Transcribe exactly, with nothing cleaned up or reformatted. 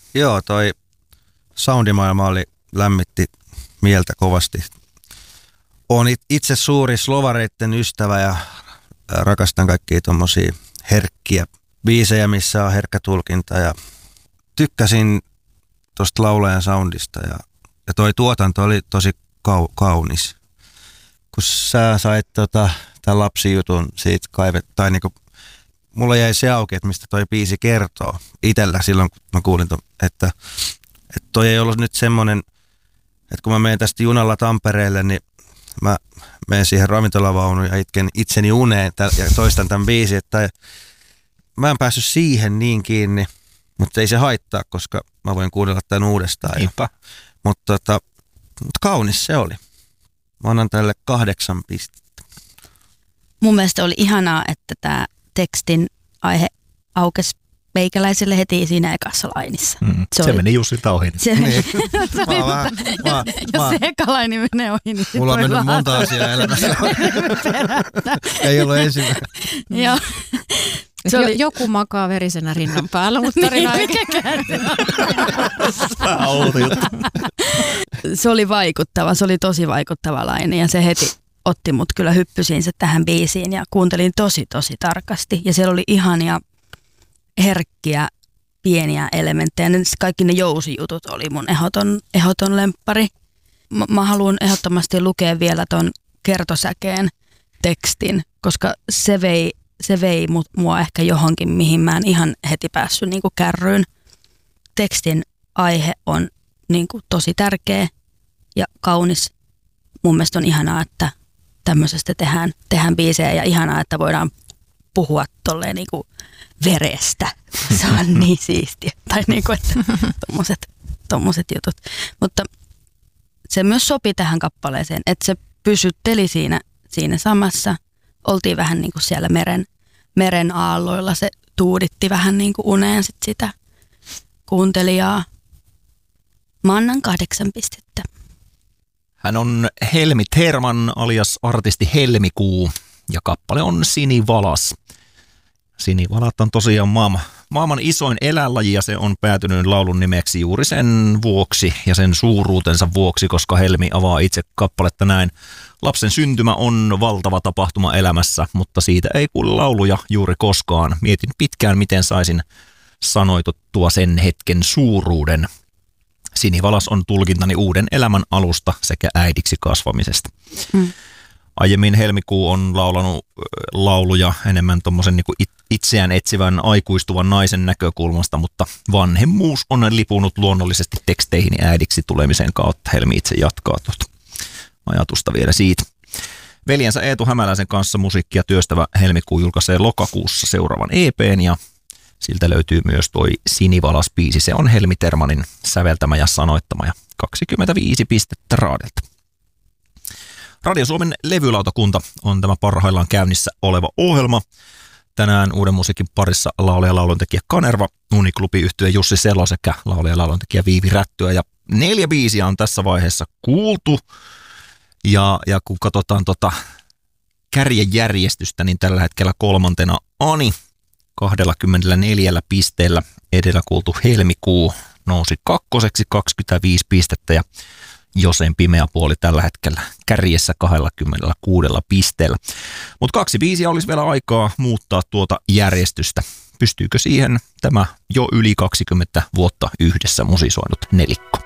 Joo, toi soundimaailma oli, lämmitti mieltä kovasti. Olen itse suuri slovareitten ystävä ja rakastan kaikkia tommosia herkkiä biisejä, missä on herkkä tulkinta ja tykkäsin tosta laulajan soundista ja, ja toi tuotanto oli tosi kau, kaunis. Kun sä sait tota, tämän lapsijutun siitä kaivet, tai niinku, mulla jäi se auki, että mistä toi biisi kertoo itellä silloin, kun mä kuulin, to, että, että toi ei ollut nyt semmonen, että kun mä menen tästä junalla Tampereelle, niin mä menen siihen ravintolavaunuun ja itken itseni uneen ja toistan tämän biisin, että mä en päässyt siihen niin kiinni, mutta ei se haittaa, koska mä voin kuunnella tämän uudestaan. Ja, mutta, tota, mutta kaunis se oli. Mä annan tälle kahdeksan pistettä. Mun mielestä oli ihanaa, että tämä tekstin aihe aukesi meikäläiselle heti siinä ekassa lainissa. Mm, se, se oli, meni Jussilta ohi. Se, niin. se oli, vähän, mä, jos mä, se eka laini menee ohi, niin mulla on mennyt monta asiaa elämässä. Ei ollut ensimmäinen. Joo. Se oli, joku makaa verisenä rinnan päällä, mutta tarina ei Se oli vaikuttava, se oli tosi vaikuttava laini ja se heti otti mut kyllä hyppysiin se tähän biisiin ja kuuntelin tosi tosi tarkasti. Ja siellä oli ihania herkkiä pieniä elementtejä. Kaikki ne jousijutut oli mun ehdoton, ehdoton lemppari. Mä, mä haluan ehdottomasti lukea vielä ton kertosäkeen tekstin, koska se vei Se vei mua ehkä johonkin, mihin mä en ihan heti päässyt niin kuin kärryyn. Tekstin aihe on niin kuin tosi tärkeä ja kaunis. Mun mielestä on ihanaa, että tämmöisestä tehdään, tehdään biisejä ja ihanaa, että voidaan puhua tolleen niin kuin verestä. Se on niin siistiä. Tai niin kuin, että tommoset, tommoset jutut. Mutta se myös sopi tähän kappaleeseen, että se pysytteli siinä, siinä samassa. Oltiin vähän niin kuin siellä meren, meren aalloilla. Se tuuditti vähän niin kuin uneen sit sitä kuuntelijaa. Mä annan kahdeksan pistettä. Hän on Helmi Terman alias artisti Helmikuu ja kappale on Sinivalas. Sinivalat on tosiaan maailman, maailman isoin eläinlaji ja se on päätynyt laulun nimeksi juuri sen vuoksi ja sen suuruutensa vuoksi, koska Helmi avaa itse kappaletta näin. Lapsen syntymä on valtava tapahtuma elämässä, mutta siitä ei kuule lauluja juuri koskaan. Mietin pitkään, miten saisin sanoituttua sen hetken suuruuden. Sinivalas on tulkintani uuden elämän alusta sekä äidiksi kasvamisesta. Mm. Aiemmin Helmikuu on laulanut lauluja enemmän tuommoisen niin kuin itseään etsivän aikuistuvan naisen näkökulmasta, mutta vanhemmuus on lipunut luonnollisesti teksteihin äidiksi tulemisen kautta. Helmi itse jatkaa tuota ajatusta vielä siitä. Veljensä Eetu Hämäläisen kanssa musiikkia työstävä Helmikuu julkaisee lokakuussa seuraavan E P:n ja siltä löytyy myös toi Sinivalas-biisi. Se on Helmi Termanin säveltämä ja sanoittama ja kaksikymmentäviisi pistettä Raadelta. Radio Suomen levylautakunta on tämä parhaillaan käynnissä oleva ohjelma. Tänään uuden musiikin parissa laulaja ja lauluntekijä Kanerva, Uniklubi-yhtye Jussi Selo sekä laulaja ja lauluntekijä Viivi Rättyä. Ja neljä biisiä on tässä vaiheessa kuultu. Ja, ja kun katsotaan tota kärjejärjestystä, niin tällä hetkellä kolmantena Ani kaksikymmentäneljä pisteellä. Edellä kuultu Helmikuu nousi kakkoseksi kaksikymmentäviisi pistettä ja Josen pimeä puoli tällä hetkellä kärjessä kaksikymmentäkuusi pisteellä. Mutta kaksi biisiä olisi vielä aikaa muuttaa tuota järjestystä. Pystyykö siihen tämä jo yli kaksikymmentä vuotta yhdessä musisoinut nelikko?